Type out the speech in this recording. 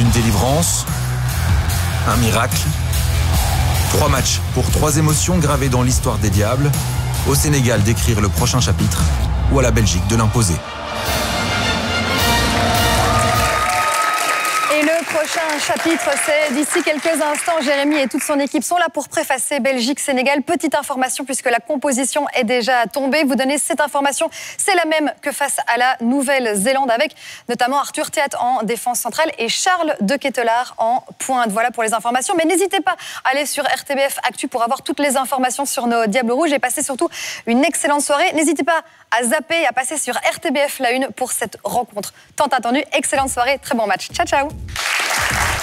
Une délivrance, un miracle. 3 matchs pour 3 émotions gravées dans l'histoire des Diables. Au Sénégal d'écrire le prochain chapitre ou à la Belgique de l'imposer. Le prochain chapitre, c'est d'ici quelques instants. Jérémy et toute son équipe sont là pour préfacer Belgique-Sénégal. Petite information, puisque la composition est déjà tombée. Vous donnez cette information, c'est la même que face à la Nouvelle-Zélande, avec notamment Arthur Théat en défense centrale et Charles de Ketelaere en pointe. Voilà pour les informations. Mais n'hésitez pas à aller sur RTBF Actu pour avoir toutes les informations sur nos Diables Rouges et passer surtout une excellente soirée. N'hésitez pas à zapper et à passer sur RTBF La Une pour cette rencontre tant attendue. Excellente soirée, très bon match. Ciao, ciao.